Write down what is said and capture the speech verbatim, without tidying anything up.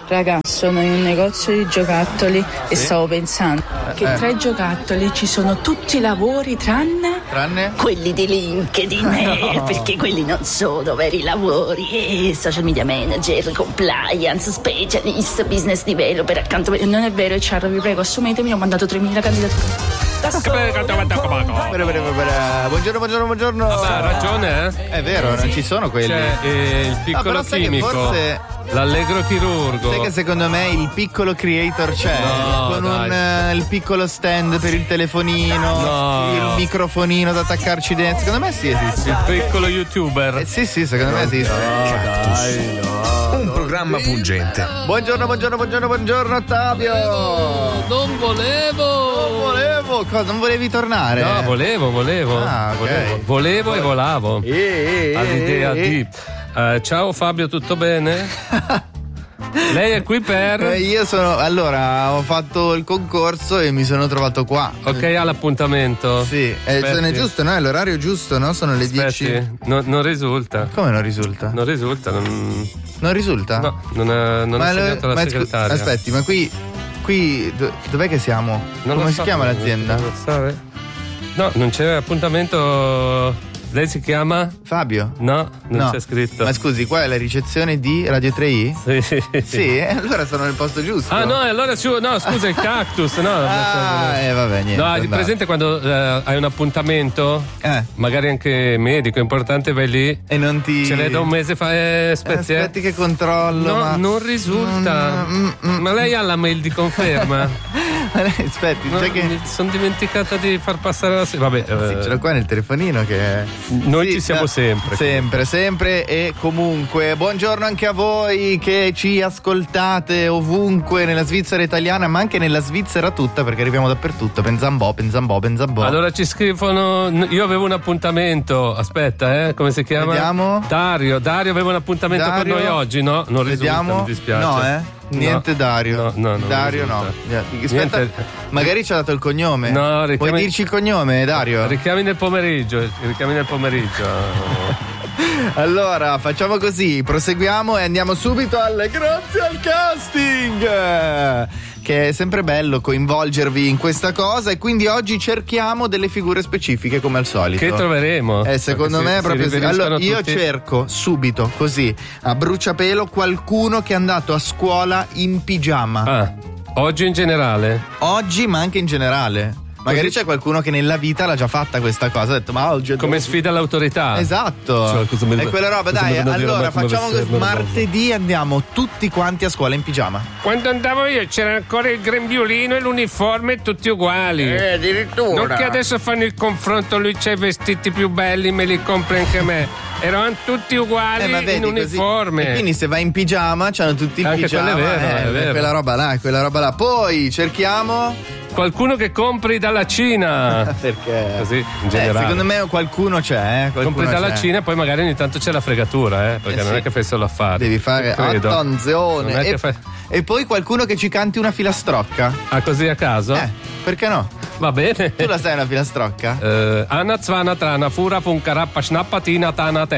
Raga, sono in un negozio di giocattoli e Sì? stavo pensando che Eh. tra i giocattoli ci sono tutti i lavori tranne... Tranne? quelli di LinkedIn, eh, perché quelli non sono veri lavori. Eh, social media manager, compliance, specialist, business developer, accanto... Non è vero, H R, vi prego, assumetemi, ho mandato tremila candidature. Buongiorno, buongiorno, buongiorno. Ha ragione, eh? È vero, non ci sono quelli. C'è eh, il Ah, piccolo però sai che chimico, forse- l'allegro chirurgo. Sai che secondo me il piccolo creator c'è, No, con dai. un eh, il piccolo stand per il telefonino, No. il microfonino da attaccarci dentro. Secondo me sì esiste. Il piccolo youtuber. Eh, sì, sì, secondo me esiste. Dai, no. Un programma pungente. Buongiorno, buongiorno, buongiorno, buongiorno Ottavio. Non volevo. Non volevo, cosa? Non volevi tornare? No, volevo, volevo. Ah, ok. volevo, volevo e volavo. Eh, eh, eh, All'idea eh, di. Eh, ciao Fabio, tutto bene? Lei è qui per. Eh, io sono. Allora, ho fatto il concorso e mi sono trovato qua. Ok, all'appuntamento. Sì, eh, Aspetti. sono giusto, no? È l'orario giusto, no? Sono le Aspetti, dieci. no- non risulta. Come non risulta? Non risulta, non. Non risulta? No, non ha, non ha Ma lo- segnato la ma scu- segretaria. aspetti, ma qui. Qui. do- dov'è che siamo? Non Come lo si so, chiama non- l'azienda? non lo so, eh. No, non c'è appuntamento. Lei si chiama? Fabio? No, non No. c'è scritto. Ma scusi, qua è la ricezione di Radio tre i? Sì, sì. Sì, eh, allora sono nel posto giusto. Ah no, e allora su, no, scusa, il cactus, no. Ah, eh, vabbè, niente. No, hai andate. presente quando eh, hai un appuntamento, Eh. magari anche medico, importante, vai lì, E non ti. ce l'hai da un mese fa, eh, Eh, aspetti, eh. aspetti che controllo. No, ma... non risulta. Mm, mm, mm, Ma lei ha la mail di conferma? Aspetti, No, c'è che. Mi sono dimenticata di far passare la. Vabbè, Sì, eh, ce l'ho qua nel telefonino che. noi Sì, ci siamo no, sempre. Sempre, sempre e comunque. Buongiorno anche a voi che ci ascoltate ovunque nella Svizzera italiana, ma anche nella Svizzera tutta, perché arriviamo dappertutto. Penzambò, Penzambò, Penzambò. Allora ci scrivono. Io avevo un appuntamento. Aspetta, eh, come si chiama? Vediamo. Dario. Dario aveva un appuntamento Dario. con noi oggi, no? Non risulta, Vediamo. mi dispiace. No, eh? Niente No. Dario. No, no, non Dario no. risulta. Aspetta, Niente. magari ci ha dato il cognome. No, richiami- Puoi dirci il cognome, Dario? Richiami nel pomeriggio. Richiami nel pomeriggio. Allora, facciamo così, proseguiamo e andiamo subito alle grazie al casting! Che è sempre bello coinvolgervi in questa cosa e quindi oggi cerchiamo delle figure specifiche come al solito. Che troveremo? Eh, secondo Perché me si- è proprio si sì. Allora, riferiscono io tutti- cerco subito, così, a bruciapelo, qualcuno che è andato a scuola in pigiama. Ah, oggi in generale. Oggi, ma anche in generale. Magari Così- c'è qualcuno che nella vita l'ha già fatta questa cosa. Ha detto, ma oggi. Come sfida all'autorità. Esatto. Cioè, cosa mi- è quella roba, cosa mi dai. devono dire, Allora ma come facciamo così. vestirmi, no? Martedì andiamo tutti quanti a scuola in pigiama. Quando andavo io c'era ancora il grembiulino e l'uniforme tutti uguali. Eh, addirittura. Non che adesso fanno il confronto, lui c'ha i vestiti più belli, me li compra anche me. Erano tutti uguali Eh, ma vedi, in così- uniforme. E quindi se vai in pigiama c'hanno tutti il Anche pigiama. quello è vero, eh, è vero. Quella roba là, quella roba là. Poi cerchiamo. Qualcuno che compri dalla Cina. Perché? Così, in Eh, generale. secondo me qualcuno c'è, eh. Qualcuno Compri dalla c'è. Cina e poi magari ogni tanto c'è la fregatura, eh, perché Eh, non sì. è che fai solo affari. Devi fare Credo. attenzione. Non è E, che fai- e poi qualcuno che ci canti una filastrocca. Ah, così a caso? Eh, perché no? Va bene. Tu la sai una filastrocca? Eh, Anna Zvana Trana Fura Funkarappa Snappatina Tana Te.